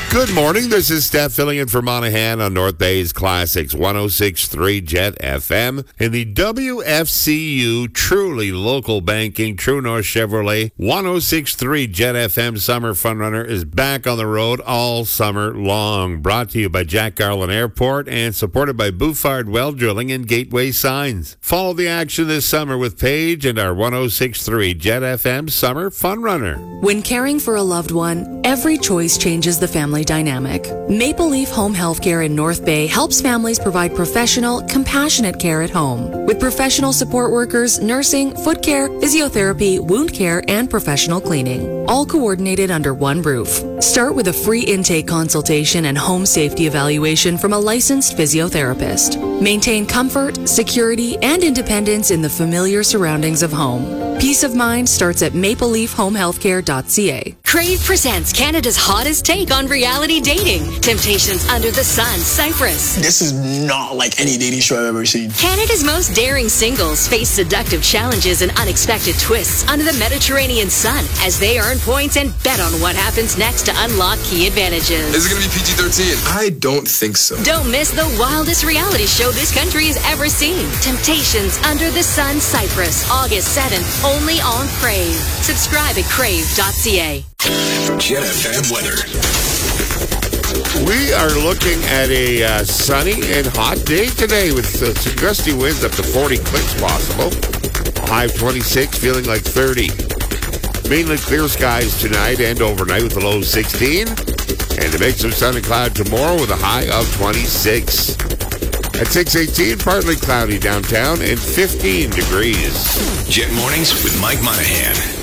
Good morning. This is Steph filling in for Monahan on North Bay's Classics 106.3 Jet FM. In the WFCU Truly Local Banking True North Chevrolet 106.3 Jet FM Summer Fun Runner is back on the road all summer long. Brought to you by Jack Garland Airport and supported by Bouffard Well Drilling and Gateway Signs. Follow the action this summer with Paige and our 106.3 Jet FM Summer Fun Runner. When caring for a loved one, every choice changes the family dynamic. Maple Leaf Home Healthcare in North Bay helps families provide professional, compassionate care at home. With professional support workers, nursing, foot care, physiotherapy, wound care, and professional cleaning, all coordinated under one roof. Start with a free intake consultation and home safety evaluation from a licensed physiotherapist. Maintain comfort, security, and independence in the familiar surroundings of home. Peace of mind starts at mapleleafhomehealthcare.ca. Crave presents Canada's hottest take on reality dating. Temptations Under the Sun, Cyprus. This is not like any dating show I've ever seen. Canada's most daring singles face seductive challenges and unexpected twists under the Mediterranean sun as they earn points and bet on what happens next to unlock key advantages. Is it going to be PG-13? I don't think so. Don't miss the wildest reality show this country has ever seen. Temptations Under the Sun, Cyprus, August 7th, only on Crave. Subscribe at crave.ca. Jet FM weather. We are looking at a sunny and hot day today with some gusty winds up to 40 clicks possible. High of 26, feeling like 30. Mainly clear skies tonight and overnight with a low of 16. And a mix of sun and cloud tomorrow with a high of 26. At 6:18, partly cloudy downtown and 15 degrees. Jet Mornings with Mike Monahan.